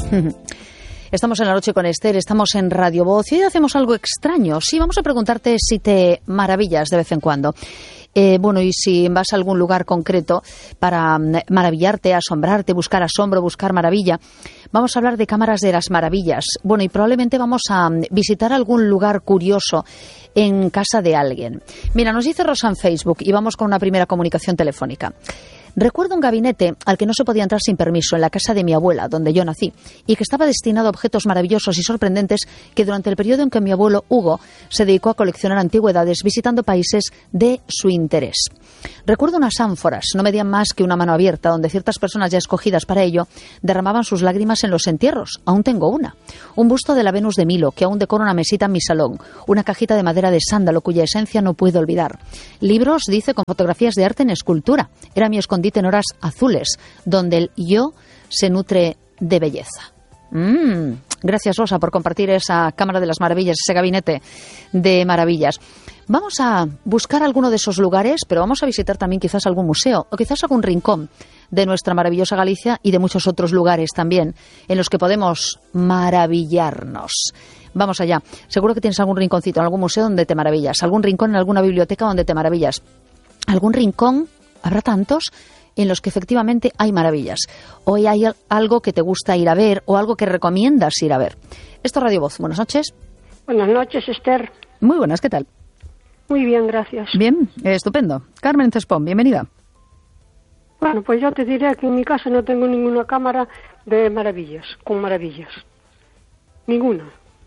Estamos en La Noche con Esther, estamos en Radio Voz y hoy hacemos algo extraño. Sí, vamos a preguntarte si te maravillas de vez en cuando. Bueno, y si vas a algún lugar concreto para maravillarte, asombrarte, buscar asombro, buscar maravilla. Vamos a hablar de cámaras de las maravillas. Bueno, y probablemente vamos a visitar algún lugar curioso en casa de alguien. Mira, nos dice Rosa en Facebook y vamos con una primera comunicación telefónica. Recuerdo un gabinete al que no se podía entrar sin permiso en la casa de mi abuela, donde yo nací, y que estaba destinado a objetos maravillosos y sorprendentes que durante el periodo en que mi abuelo Hugo se dedicó a coleccionar antigüedades visitando países de su interés. Recuerdo unas ánforas, no medían más que una mano abierta, donde ciertas personas ya escogidas para ello derramaban sus lágrimas en los entierros. Aún tengo una. Un busto de la Venus de Milo, que aún decora una mesita en mi salón. Una cajita de madera de sándalo, cuya esencia no puedo olvidar. Libros, dice, con fotografías de arte en escultura. Era mi escondite en horas azules, donde el yo se nutre de belleza. Gracias, Rosa, por compartir esa Cámara de las Maravillas, ese gabinete de maravillas. Vamos a buscar alguno de esos lugares, pero vamos a visitar también quizás algún museo o quizás algún rincón de nuestra maravillosa Galicia y de muchos otros lugares también en los que podemos maravillarnos. Vamos allá. Seguro que tienes algún rinconcito en algún museo donde te maravillas, algún rincón en alguna biblioteca donde te maravillas, algún rincón, habrá tantos, en los que efectivamente hay maravillas. Hoy hay algo que te gusta ir a ver o algo que recomiendas ir a ver. Esto es Radio Voz. Buenas noches. Buenas noches, Esther. Muy buenas, ¿qué tal? Muy bien, gracias. Bien, estupendo. Carmen Cespón, bienvenida. Bueno, pues yo te diré que en mi casa no tengo ninguna cámara de maravillas, con maravillas. Ninguna.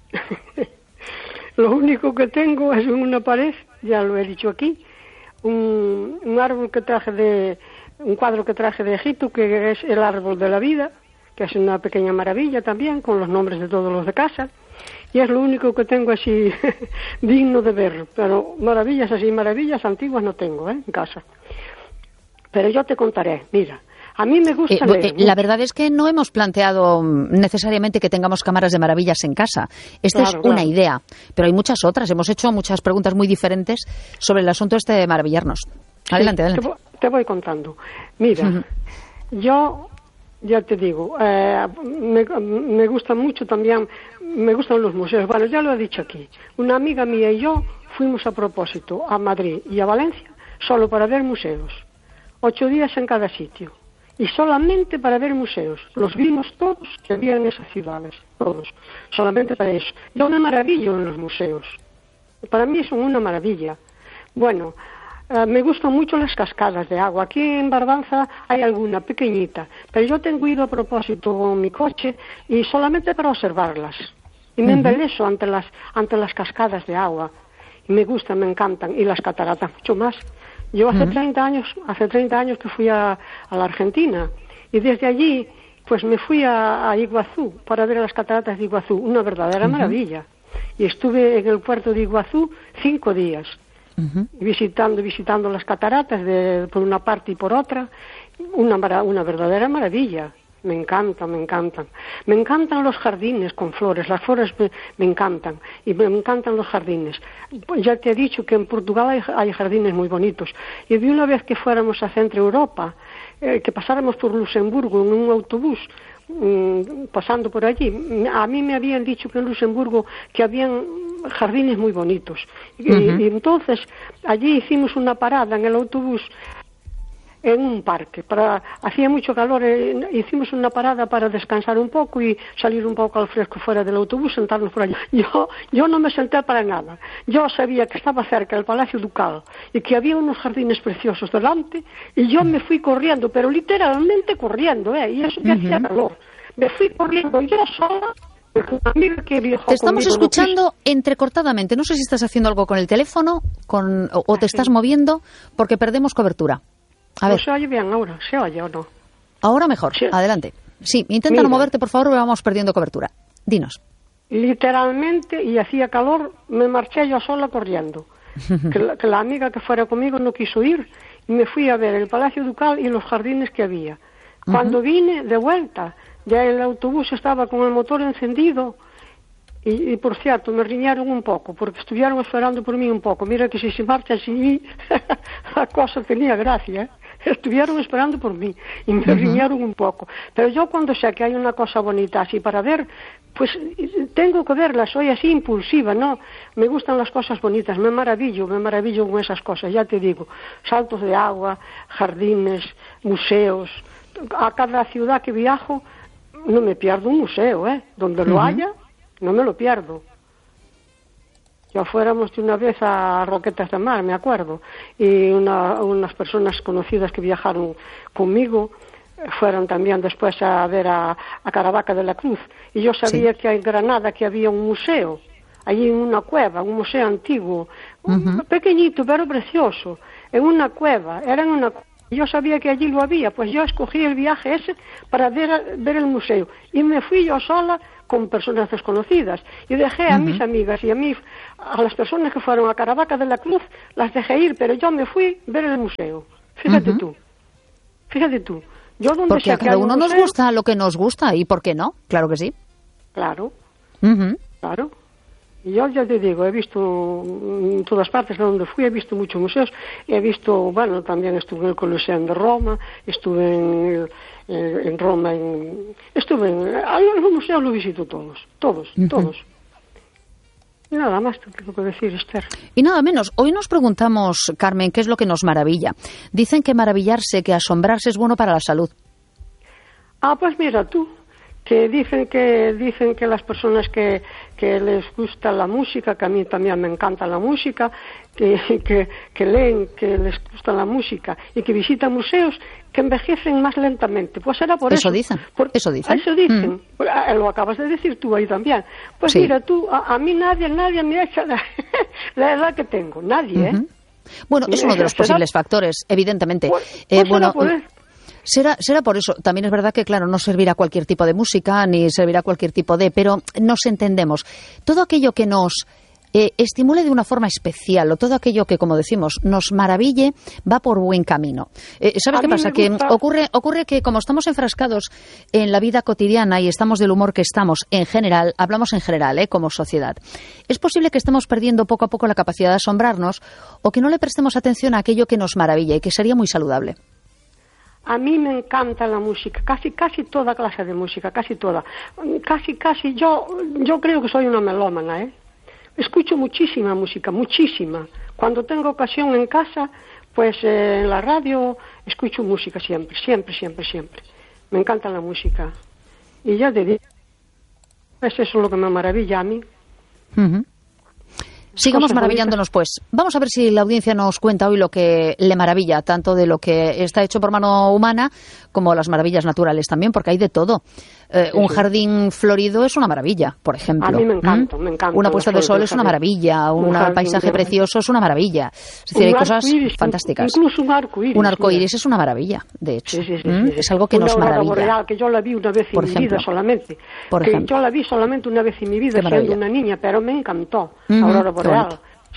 Lo único que tengo es en una pared, ya lo he dicho aquí, un árbol que traje de... un cuadro que traje de Egipto, que es el árbol de la vida, que es una pequeña maravilla también, con los nombres de todos los de casa, y es lo único que tengo así digno de ver, pero maravillas así, maravillas antiguas no tengo, en casa. Pero yo te contaré, mira, a mí me gusta leer. La verdad es que no hemos planteado necesariamente que tengamos cámaras de maravillas en casa. Esta es una idea, pero hay muchas otras. Hemos hecho muchas preguntas muy diferentes sobre el asunto este de maravillarnos. Adelante, sí, adelante. Te voy contando. Mira, yo ya te digo, me gusta mucho también, me gustan los museos. Bueno, ya lo he dicho aquí. Una amiga mía y yo fuimos a propósito a Madrid y a Valencia solo para ver museos. 8 días en cada sitio. Y solamente para ver museos. Los vimos todos que había en esas ciudades. Todos. Solamente para eso. Yo me maravillo en los museos. Para mí son una maravilla. Bueno... me gustan mucho las cascadas de agua. Aquí en Barbanza hay alguna pequeñita, pero yo tengo ido a propósito con mi coche y solamente para observarlas. Y me embeleso ante las cascadas de agua. Y me gustan, me encantan. Y las cataratas mucho más. Yo hace 30 años que fui a la Argentina. Y desde allí, pues me fui a Iguazú para ver las cataratas de Iguazú. Una verdadera maravilla. Y estuve en el puerto de Iguazú 5 días. Visitando las cataratas por una parte y por otra, una verdadera maravilla. Me encantan. Me encantan los jardines con flores, las flores me encantan, y me encantan los jardines. Ya te he dicho que en Portugal hay jardines muy bonitos. Y vi una vez que fuéramos a Centro Europa, que pasáramos por Luxemburgo en un autobús, pasando por allí. A mí me habían dicho que en Luxemburgo que habían jardines muy bonitos. Y entonces allí hicimos una parada en el autobús en un parque. Hacía mucho calor, hicimos una parada para descansar un poco y salir un poco al fresco fuera del autobús, sentarnos por allí. Yo no me senté para nada. Yo sabía que estaba cerca del Palacio Ducal y que había unos jardines preciosos delante, y yo me fui corriendo, pero literalmente corriendo, y eso me hacía calor. Me fui corriendo yo sola. Te estamos escuchando entrecortadamente. No sé si estás haciendo algo con el teléfono o te estás moviendo, porque perdemos cobertura. A ver. ¿Se oye bien ahora? ¿Se oye o no? Ahora mejor. Sí. Adelante. Sí, intenta no moverte, por favor, porque vamos perdiendo cobertura. Dinos. Literalmente, y hacía calor, me marché yo sola corriendo. que la amiga que fuera conmigo no quiso ir, y me fui a ver el Palacio Ducal y los jardines que había. Cuando vine de vuelta, ya el autobús estaba con el motor encendido y por cierto, me riñaron un poco, porque estuvieron esperando por mí un poco. Mira que si se marcha así, la cosa tenía gracia, estuvieron esperando por mí y me riñeron un poco. Pero yo cuando sé que hay una cosa bonita así para ver, pues tengo que verla, soy así impulsiva, ¿no? Me gustan las cosas bonitas, me maravillo con esas cosas, ya te digo, saltos de agua, jardines, museos, a cada ciudad que viajo no me pierdo un museo, donde lo haya, no me lo pierdo. Ya fuéramos de una vez a Roquetas de Mar, me acuerdo, y unas personas conocidas que viajaron conmigo fueron también después a ver a Caravaca de la Cruz. Y yo sabía que en Granada que había un museo, allí en una cueva, un museo antiguo, pequeñito pero precioso, en una cueva, yo sabía que allí lo había, pues yo escogí el viaje ese para ver el museo. Y me fui yo sola con personas desconocidas. Y dejé a mis amigas y a las personas que fueron a Caravaca de la Cruz, las dejé ir, pero yo me fui a ver el museo. Fíjate tú. Yo donde porque a cada uno nos gusta lo que nos gusta, ¿y por qué no? Claro que sí. Claro. Claro. Y yo ya te digo, he visto en todas partes a donde fui, he visto muchos museos, he visto, bueno, también estuve en el Coliseum de Roma, estuve en Roma, estuve en los museos, lo visito todos. Y nada más te tengo que decir, Esther. Y nada menos. Hoy nos preguntamos, Carmen, ¿qué es lo que nos maravilla? Dicen que maravillarse, que asombrarse es bueno para la salud. Ah, pues mira tú, que dicen que las personas que les gusta la música, que a mí también me encanta la música, que leen, que les gusta la música y que visitan museos, que envejecen más lentamente. Pues será por eso. Eso dicen. Lo acabas de decir tú ahí también. Pues sí. Mira tú, a mí nadie me echa la edad que tengo. Nadie, Bueno, es uno de los posibles factores, evidentemente. Será por eso. También es verdad que, claro, no servirá cualquier tipo de música, ni servirá cualquier tipo de... Pero nos entendemos. Todo aquello que nos estimule de una forma especial, o todo aquello que, como decimos, nos maraville, va por buen camino. ¿Sabes qué pasa? Que ocurre que, como estamos enfrascados en la vida cotidiana y estamos del humor que estamos, en general, hablamos en general, como sociedad, es posible que estemos perdiendo poco a poco la capacidad de asombrarnos, o que no le prestemos atención a aquello que nos maravilla y que sería muy saludable. A mí me encanta la música, casi toda clase de música, casi toda. Casi, yo creo que soy una melómana, Escucho muchísima música, muchísima. Cuando tengo ocasión en casa, pues en la radio escucho música siempre. Me encanta la música. Y ya te digo, pues eso es lo que me maravilla a mí. Sigamos maravillándonos, pues. Vamos a ver si la audiencia nos cuenta hoy lo que le maravilla, tanto de lo que está hecho por mano humana como las maravillas naturales también, porque hay de todo. Un jardín florido es una maravilla, por ejemplo. A mí me encanta. Una puesta de sol es una maravilla, un paisaje precioso es una maravilla. Es decir, hay cosas fantásticas. Incluso un arco iris. Un arco iris es una maravilla, de hecho. Es algo que nos maravilla. Boreal, que yo la vi una vez en mi vida solamente. Yo la vi solamente una vez en mi vida siendo una niña, pero me encantó. Aurora boreal.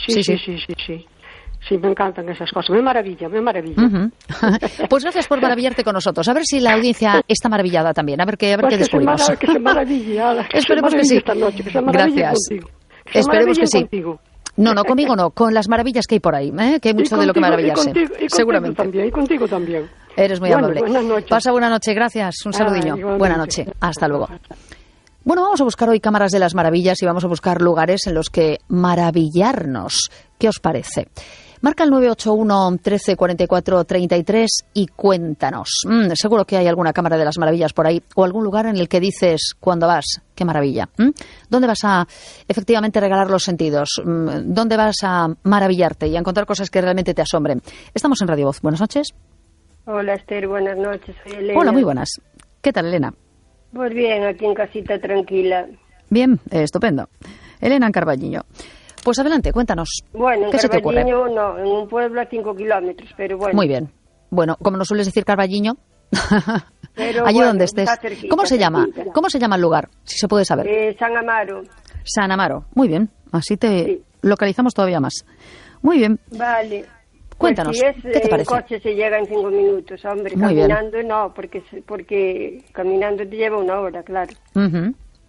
Sí, me encantan esas cosas. Me maravilla. Pues gracias por maravillarte con nosotros. A ver si la audiencia está maravillada también. A ver qué descubrimos. Que se maraville. Esperemos que sí. Esta noche, que se maraville contigo. Esperemos que sí. Contigo. No, conmigo no. Con las maravillas que hay por ahí. Que hay mucho de lo que maravillarse. Seguramente. Y contigo también. Eres muy amable. Buenas noches. Pasa buena noche. Gracias. Un saludillo. Buena noche. Hasta luego. Bueno, vamos a buscar hoy cámaras de las maravillas y vamos a buscar lugares en los que maravillarnos. ¿Qué os parece? Marca el 981 13 44 33 y cuéntanos. Seguro que hay alguna cámara de las maravillas por ahí o algún lugar en el que dices cuando vas, qué maravilla. ¿Dónde vas a efectivamente regalar los sentidos? ¿Dónde vas a maravillarte y a encontrar cosas que realmente te asombren? Estamos en Radio Voz. Buenas noches. Hola, Esther. Buenas noches. Soy Elena. Hola, muy buenas. ¿Qué tal, Elena? Pues bien, aquí en casita tranquila. Bien, estupendo. Elena en Carballiño. Pues adelante, cuéntanos. Bueno, en ¿qué se te ocurre? Carballiño no, en un pueblo a 5 kilómetros, pero bueno. Muy bien. Bueno, como nos sueles decir Carballiño, pero allí bueno, donde estés. Cerquita, ¿Cómo se llama? ¿Cómo se llama el lugar? Si se puede saber. San Amaro. San Amaro. Muy bien. Así te localizamos todavía más. Muy bien. Vale. Cuéntanos, pues si ¿qué te parece? En coche se llega en 5 minutos, hombre. Muy caminando bien. No, porque caminando te lleva 1 hora, claro.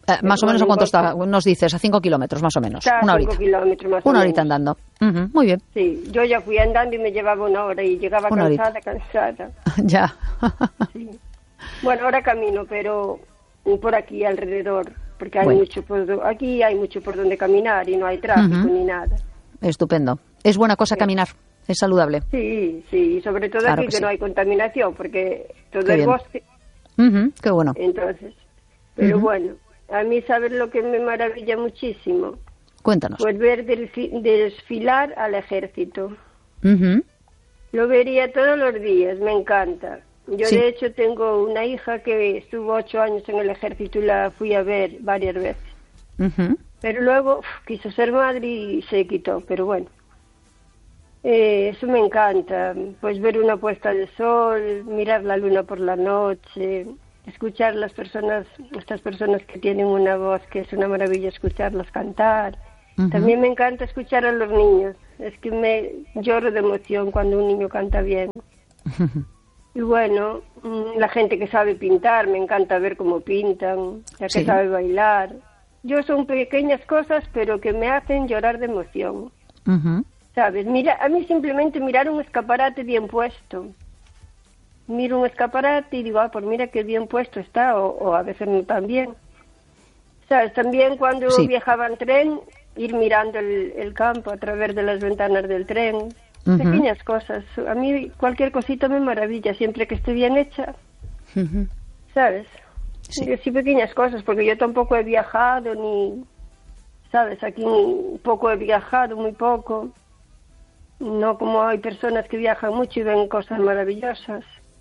Más o menos, ¿a cuánto está? Nos dices, a 5 kilómetros, más o menos. Está Una a horita. 5 kilómetros más o Una menos. horita andando. Muy bien. Sí, yo ya fui andando y me llevaba una hora y llegaba Una horita. cansada. Ya. Sí. Bueno, ahora camino, pero por aquí alrededor, porque hay Bueno. aquí hay mucho por donde caminar y no hay tráfico ni nada. Estupendo. Es buena cosa caminar. Es saludable. Sí, y sobre todo Claro aquí que que sí. no hay contaminación, porque todo Qué el bien. bosque, Qué bueno. entonces. Pero bueno, a mí, ¿sabes lo que me maravilla muchísimo? Cuéntanos. Pues ver desfilar al ejército. Ujú. Lo vería todos los días, me encanta. Yo, Sí. de hecho, tengo una hija que estuvo 8 años en el ejército y la fui a ver varias veces. Ujú. Pero luego quiso ser madre y se quitó, pero bueno. Eso me encanta, pues ver una puesta de sol, mirar la luna por la noche, escuchar estas personas que tienen una voz que es una maravilla escucharlas cantar. También me encanta escuchar a los niños, es que me lloro de emoción cuando un niño canta bien. Y bueno, la gente que sabe pintar, me encanta ver cómo pintan, la que Sí. sabe bailar. Son pequeñas cosas, pero que me hacen llorar de emoción. Ujú. ¿Sabes? Mira, a mí simplemente mirar un escaparate bien puesto. Miro un escaparate y digo, pues mira qué bien puesto está, o a veces no tan bien. ¿Sabes? También cuando Sí. viajaba en tren, ir mirando el campo a través de las ventanas del tren. Pequeñas cosas. A mí cualquier cosita me maravilla, siempre que esté bien hecha. ¿Sabes? Sí. Sí, pequeñas cosas, porque yo tampoco he viajado ni... ¿Sabes? Aquí poco he viajado, muy poco. No como hay personas que viajan mucho y ven cosas maravillosas.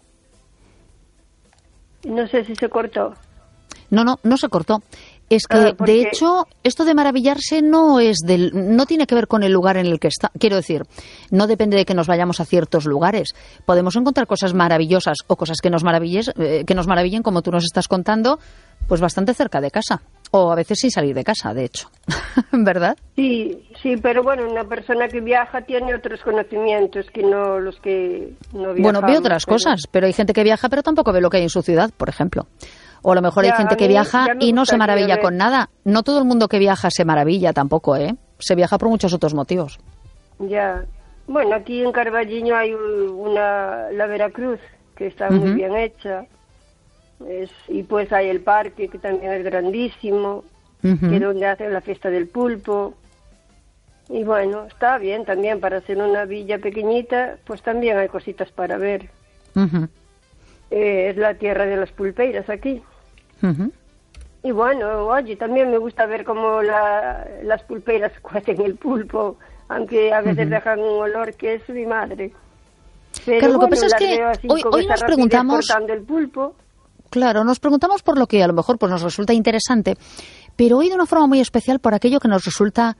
No sé si se cortó. No se cortó. Es que, porque- de hecho, esto de maravillarse no tiene que ver con el lugar en el que está. Quiero decir, no depende de que nos vayamos a ciertos lugares. Podemos encontrar cosas maravillosas o cosas que nos maravillen, como tú nos estás contando, pues bastante cerca de casa. O a veces sin salir de casa, de hecho. ¿Verdad? Sí, pero bueno, una persona que viaja tiene otros conocimientos que no los que no viajamos. Bueno, ve otras pero- cosas, pero hay gente que viaja pero tampoco ve lo que hay en su ciudad, por ejemplo. O a lo mejor hay Ya, gente a que mí viaja ya me y no se gustaría maravilla ver. con nada. No todo el mundo que viaja se maravilla tampoco, ¿eh? Se viaja por muchos otros motivos. Ya. Bueno, aquí en Carballiño hay la Veracruz, que está muy bien hecha. Y pues hay el parque, que también es grandísimo, que es donde hacen la fiesta del pulpo. Y bueno, está bien también para ser una villa pequeñita, pues también hay cositas para ver. Ujú, Es la tierra de las pulpeiras aquí. ujú. Y bueno, oye, también me gusta ver cómo las pulpeiras cuecen el pulpo, aunque a veces dejan un olor que es mi madre. Pero Claro, lo que pasa es las que veo así hoy con esa nos rapidez preguntamos- cortando el pulpo. Claro, nos preguntamos por lo que a lo mejor pues nos resulta interesante, pero hoy de una forma muy especial por aquello que nos resulta,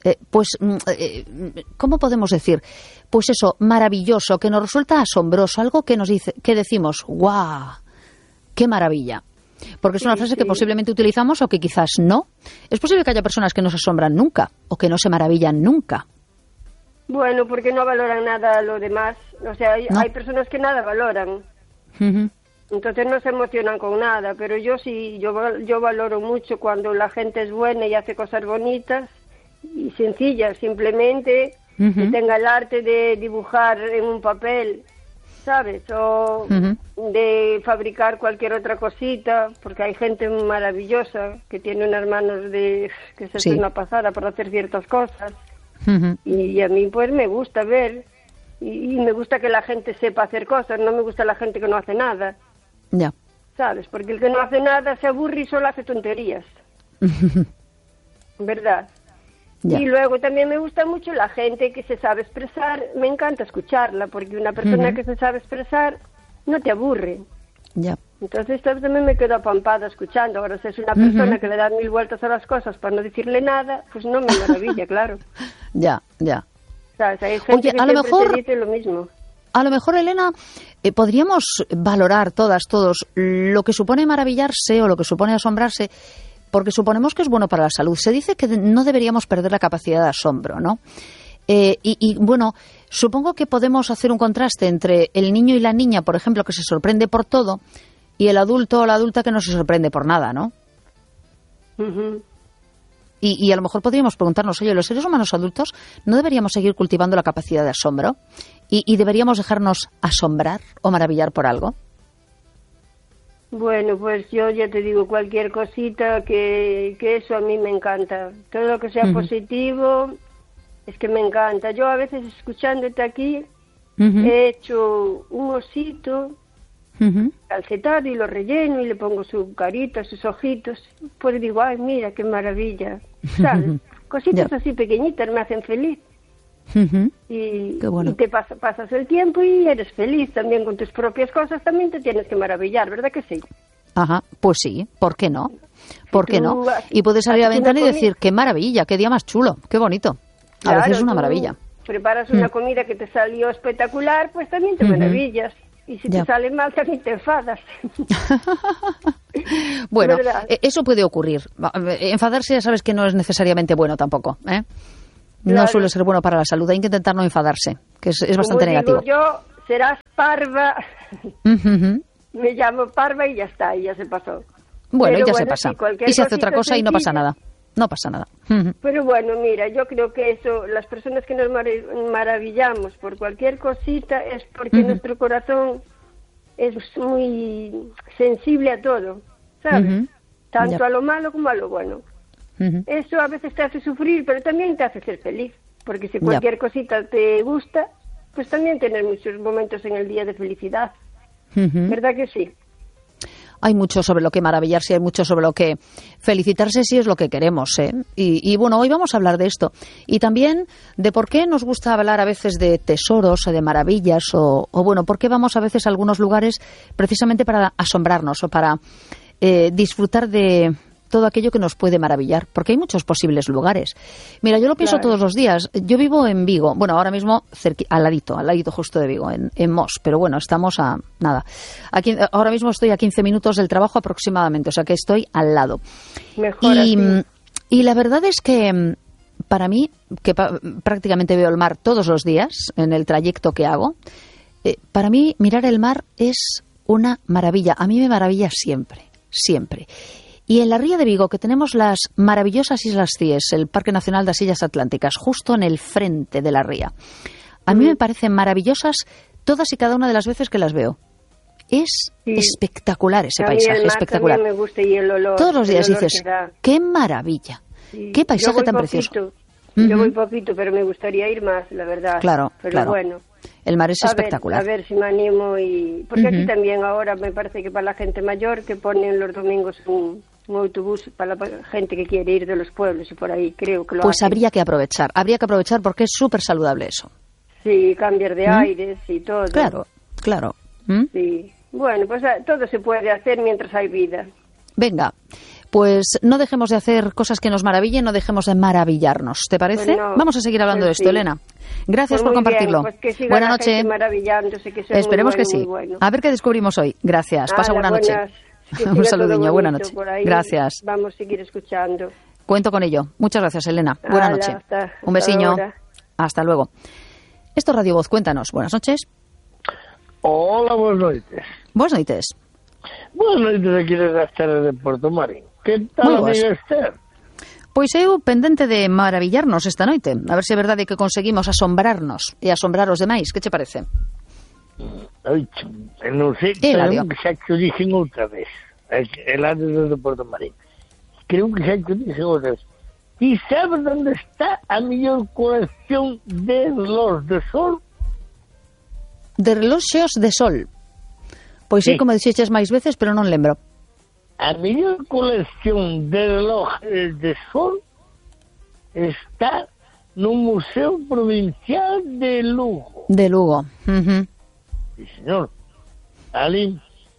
¿cómo podemos decir? Pues eso, maravilloso, que nos resulta asombroso, algo que nos dice, que decimos, ¡guau! ¡Qué maravilla! Porque es una frase que posiblemente utilizamos o que quizás no. Es posible que haya personas que no se asombran nunca o que no se maravillan nunca. Bueno, porque no valoran nada lo demás. O sea, No. hay personas que nada valoran. Ujú. Entonces no se emocionan con nada, pero yo sí, yo valoro mucho cuando la gente es buena y hace cosas bonitas y sencillas, simplemente que tenga el arte de dibujar en un papel, ¿sabes? O de fabricar cualquier otra cosita, porque hay gente maravillosa que tiene unas manos que se Sí. hace una pasada para hacer ciertas cosas. Ujú. Y a mí pues me gusta ver y me gusta que la gente sepa hacer cosas, no me gusta la gente que no hace nada. Ya. ¿Sabes? Porque el que no hace nada se aburre y solo hace tonterías. ¿Verdad? Ya. Y luego también me gusta mucho la gente que se sabe expresar. Me encanta escucharla, porque una persona que se sabe expresar no te aburre. Ya. Entonces también me quedo apampada escuchando. Ahora, si es una persona que le da 1000 vueltas a las cosas para no decirle nada, pues no me maravilla, claro. Ya, ya. ¿Sabes? Hay gente Oye, que a lo siempre mejor- te dice lo mismo. A lo mejor, Elena, podríamos valorar todos, lo que supone maravillarse o lo que supone asombrarse, porque suponemos que es bueno para la salud. Se dice que no deberíamos perder la capacidad de asombro, ¿no? Bueno, supongo que podemos hacer un contraste entre el niño y la niña, por ejemplo, que se sorprende por todo, y el adulto o la adulta que no se sorprende por nada, ¿no? Y a lo mejor podríamos preguntarnos, oye, los seres humanos adultos no deberíamos seguir cultivando la capacidad de asombro y deberíamos dejarnos asombrar o maravillar por algo. Bueno, pues yo ya te digo, cualquier cosita que eso a mí me encanta. Todo lo que sea positivo es que me encanta. Yo a veces escuchándote aquí he hecho un osito calcetado y lo relleno y le pongo su carita, sus ojitos. Pues digo, ay, mira, qué maravilla. ¿Sabes? Cositas así pequeñitas me hacen feliz. Y, qué bueno. Y te pasas el tiempo y eres feliz también con tus propias cosas, también te tienes que maravillar, ¿verdad que sí? Ajá, pues sí, ¿por qué no? ¿Por qué no? Y puedes salir a la ventana y decir, qué maravilla, qué día más chulo, qué bonito. Claro, a veces es una maravilla. Preparas una comida que te salió espectacular, pues también te maravillas. Y si te sale mal, también te enfadas. Bueno, eso puede ocurrir. Enfadarse ya sabes que no es necesariamente bueno tampoco, ¿eh? No suele ser bueno para la salud. Hay que intentar no enfadarse, que es bastante negativo. Yo, serás parva. Me llamo parva y ya está, y ya se pasó. Bueno, y ya se pasa. Y se hace otra cosa y no pasa nada. No pasa nada. Pero bueno, mira, yo creo que eso, las personas que nos maravillamos por cualquier cosita es porque nuestro corazón es muy sensible a todo, ¿sabes? Tanto a lo malo como a lo bueno. Eso a veces te hace sufrir, pero también te hace ser feliz, porque si cualquier cosita te gusta, pues también tener muchos momentos en el día de felicidad. ¿Verdad que sí? Hay mucho sobre lo que maravillarse, hay mucho sobre lo que felicitarse si es lo que queremos, ¿eh? Y bueno, hoy vamos a hablar de esto. Y también de por qué nos gusta hablar a veces de tesoros o de maravillas o bueno, por qué vamos a veces a algunos lugares precisamente para asombrarnos o para disfrutar de todo aquello que nos puede maravillar, porque hay muchos posibles lugares. Mira, yo lo pienso todos los días. Yo vivo en Vigo, bueno, ahora mismo al ladito justo de Vigo, en Mos, pero bueno, estamos a nada. Aquí, ahora mismo estoy a 15 minutos del trabajo aproximadamente, o sea que estoy al lado. Mejor así. Y la verdad es que para mí, que prácticamente veo el mar todos los días en el trayecto que hago, para mí mirar el mar es una maravilla. A mí me maravilla siempre, siempre. Y en la ría de Vigo, que tenemos las maravillosas Islas Cíes, el Parque Nacional de las Illas Atlánticas, justo en el frente de la ría, a mí me parecen maravillosas todas y cada una de las veces que las veo. Es espectacular ese paisaje, espectacular. Me gusta y el olor, todos los días dices, qué maravilla, qué paisaje tan precioso. Yo voy poquito, pero me gustaría ir más, la verdad. Claro, pero claro. Bueno. El mar es espectacular. A ver si me animo porque aquí también ahora me parece que para la gente mayor que ponen los domingos un autobús para la gente que quiere ir de los pueblos y por ahí, creo que lo Pues hacen. habría que aprovechar porque es súper saludable eso. Sí, cambiar de aires y todo. Claro. Sí, bueno, pues todo se puede hacer mientras hay vida. Venga, pues no dejemos de hacer cosas que nos maravillen, no dejemos de maravillarnos, ¿te parece? Pues no, vamos a seguir hablando de esto, Elena. Gracias por compartirlo. Bien, pues que buena noche. Que esperemos muy bueno, que sí. Bueno. A ver qué descubrimos hoy. Gracias. Pasa buena noche. Un saludiño, buena noche. Gracias. Vamos a seguir escuchando. Cuento con ello. Muchas gracias, Elena. Buena noche. Un besiño. Hasta luego. Esto es Radio Voz. Cuéntanos. Buenas noches. Hola, buenas noches. Buenas noches. Buenas noches aquí desde las terras de Puerto Marín. Que tal, amiga Esther? Pois eu pendente de maravillarnos esta noite. A ver se é verdade que conseguimos asombrarnos e asombrar os demais. Que che parece? Ai, non sei, creo que xa que o dixen outra vez. El desde Puerto Marín. Creo que xa que o dixen outra vez. E sabes onde está a mellor colección de relós de sol? De reloxos de sol. Pois sí, como dixeches máis veces, pero non lembro. A mellor colección de relojes de sol está no Museo Provincial de Lugo. De Lugo. Sí, señor. Ali,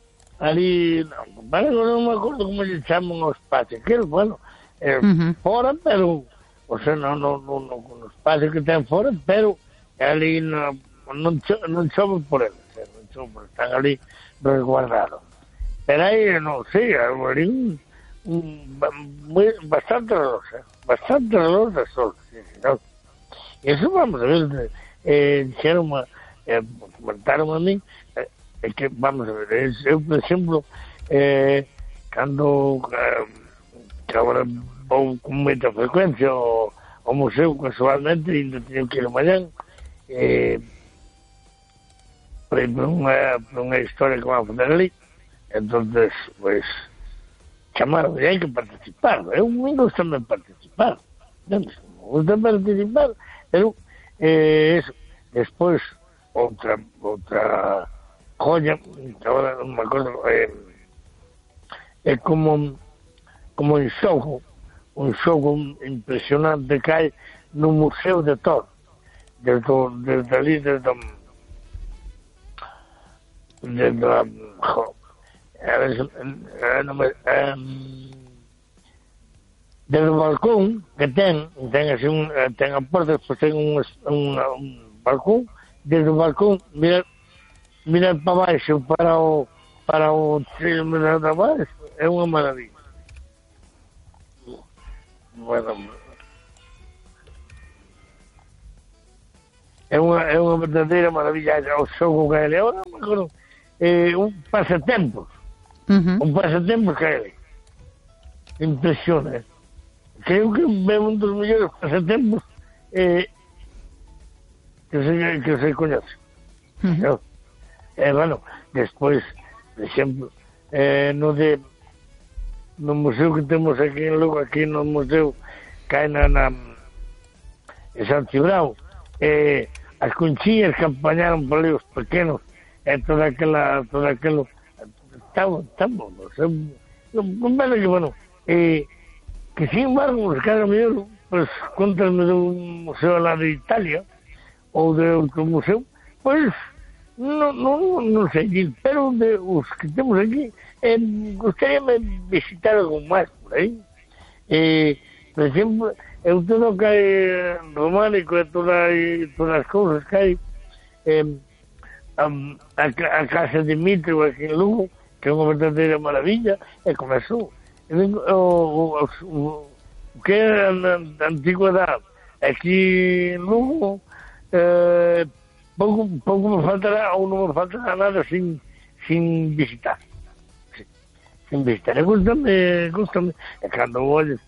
non me acordo como le chaman ao espacio, que bueno, fora, pero, o sea, non o espacio que ten fora, pero ali non chove por ele, non chove por ele, están ali resguardados. Pero aí, non sei, ali bastante reloj de sol, sí, señor. E iso vamos a ver, comentaron a mí, que, vamos a ver, eu, por exemplo, cando que agora vou con moita frecuencia ao museo casualmente, e ainda teño que ir mañán, por unha historia que van a fazer ali. Entonces, pues, chamaron, e hai que participar. Eu me gusta participar, entonces, me gusta participar, pero eso. Despois, outra joya, que agora non me acordo, é como un xogo impresionante que hai no Museo de Tor, desde ali, desde o balcón que ten así ten a porta, despois ten un balcón, desde o balcón mirar para baixo, para o mirar para baixo, é unha maravilla. Bueno, é unha verdadeira maravilla o xogo que ele agora me acordo, un pasatempos que ele impresiona. Creo que é un dos mellores pasatempos que se coñece. Bueno, despois, por exemplo, no museo que temos aquí en Lugo, aquí no museo que hai en San Cibrao, as conchiñas que apañaron por ali os pequenos, todo aquilo estamos, bueno, que sin embargo, os cada mellor, pues, contasme dun museo lá de Italia, ou de outro museo, pois, non sei, pero de os que temos aquí, gostaríame visitar algo máis por aí. Por exemplo, todo o que hai románico, todas as cousas que hai, a casa de Mitro aquí en Lugo, que é unha verdadeira maravilla, e comezou o que é a antigüedade aquí en Lugo, pouco me faltará, ou non me faltará nada sin visitar. Sin visitar. E gustame, e cando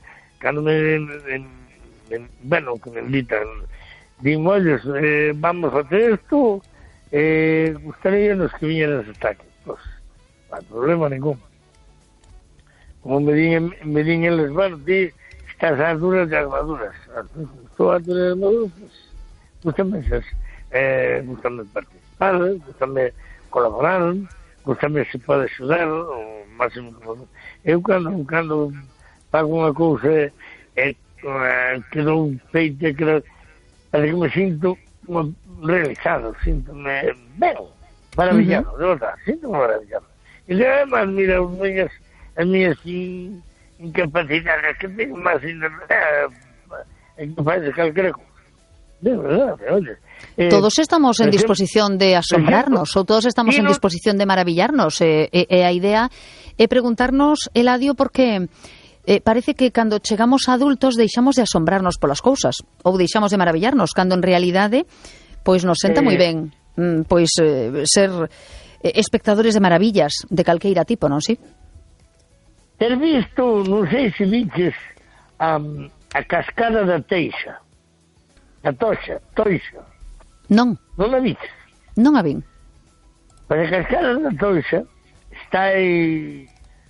bueno, que me invitan, digo, olles, vamos a hacer esto, gustaría nos que viñeran hasta aquí. Pues, non hai problema ningún. Como me din eles, bueno, ti estás ás duras de armaduras. Estou ás duras de armaduras, pues, gustame participar, gustame colaborar, gustame se pode axudar o máximo que podo. Eu cando pago unha cousa que dou feita, parece que me sinto realizado, síntome ben, maravillado, de verdad, síntome maravillado. E además, mira, as miñas incapacidades que tengo máis incapaz de calquera cousa. De verdad, oye. Todos estamos en disposición de asombrarnos, ou todos estamos en disposición de maravillarnos. A idea é preguntarnos, Eladio, porque parece que cando chegamos a adultos deixamos de asombrarnos polas cousas, ou deixamos de maravillarnos, cando en realidade pois nos senta moi ben pois ser espectadores de maravillas de calqueira tipo, non si? Ter visto, non sei se viches a cascada da Teixa, a Toixa. Non. Non a viches? Non a vin. Pero a cascada da Toixa está aí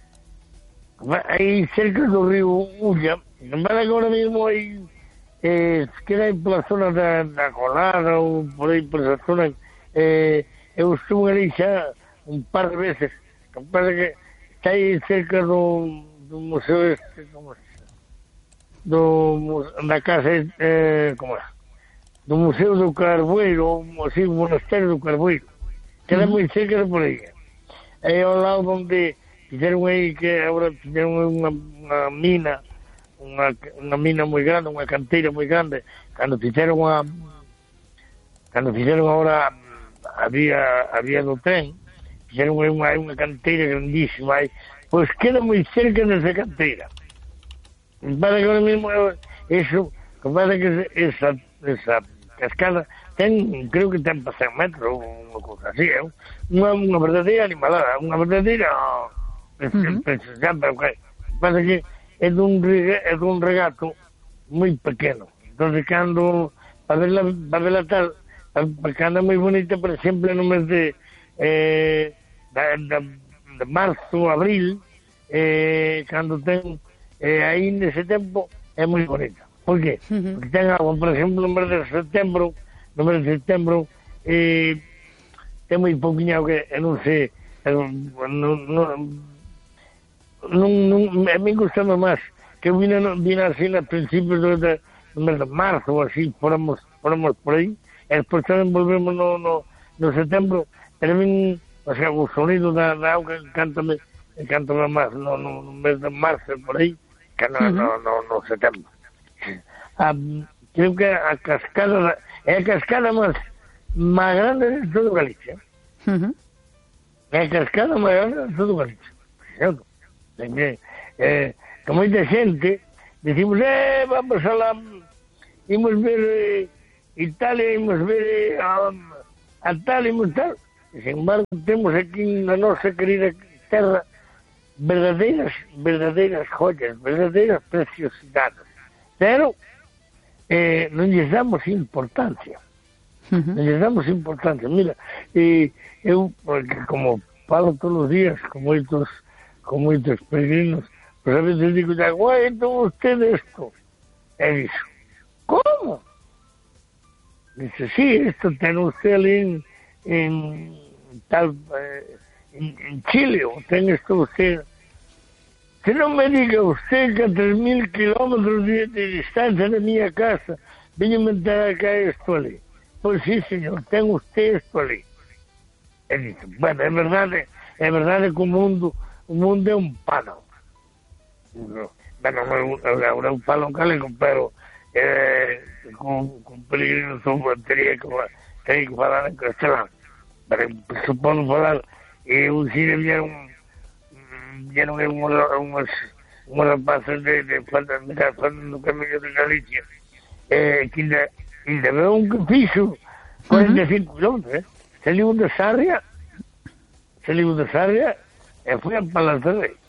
cerca do río Ulla. Non vale agora mesmo aí, queda aí pola zona da Colada ou por aí por esa zona. Eu estuve ali xa un par de veces. Compara que está aí cerca do museo como da casa, como é? Do Museo do Carboeiro, ou así, o Monasterio do Carboeiro. Queda moi cerca de por aí. É ao lado onde fizeron aí, que agora fizeron unha mina, unha mina moi grande, unha canteira moi grande. Cando fixeron agora a vía do tren, fixeron unha canteira grandísima aí. Pois queda moi cerca desa canteira. Para que ahora mesmo eso, para que esa cascada creo que ten para 100 metros ou unha cousa así, unha verdadeira animalada, unha verdadeira preciosidade, pero que pasa que dun regato moi pequeno. Entonces, cando para verla tal, porque anda moi bonita, por exemplo, no mes de marzo, abril, cando ten aí nese tempo, é moi bonita. Por qué? Porque ten agua, por exemplo, no mes de setembro, ten moi pouquinha auga, non sei, a mí gustame máis que vina así a principios do mes de marzo ou así, fóramos por aí, e despois tamén volvemos no setembro, pero a mí, o sea, o sonido da auga encántame máis no mes de marzo por aí, que no setembro. Creo que a cascada é a cascada máis grande de todo Galicia. É a cascada máis grande de todo Galicia. Certo? Que moita xente decimos, vamos a la imos ver Italia, imos ver a tal, imos tal. E, sin embargo, temos aquí na nosa querida terra verdadeiras joyas, verdadeiras preciosidades. Pero non lles damos importancia. Non lles damos importancia. Mira, eu, porque como falo todos os días con moitos peregrinos, pues a veces digo, guai, entón usted esto. E dixo, como? Dice, sí, esto ten usted ali en Chile, o ten esto usted. Que non me diga usted que a 3.000 kilómetros de distancia de miña casa viño inventar acá esto ali. Pois sí, señor, ten usted esto ali. E dice, bueno, é verdade que o mundo é un pano. Bueno, agora un falo galego, pero con peregrino teria que falar en castelán. Pero supono falar, un cine vieron unhas rapazas de no camiño de Galicia, que ainda veo un que fixo 45 kilómetros, saliu de Sarria e foi a Palas de Rei.